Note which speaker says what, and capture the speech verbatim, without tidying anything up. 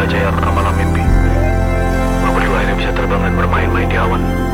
Speaker 1: aja ya rekaman malam mimpi. Lo berdua akhirnya bisa terbang dan bermain-main di awan.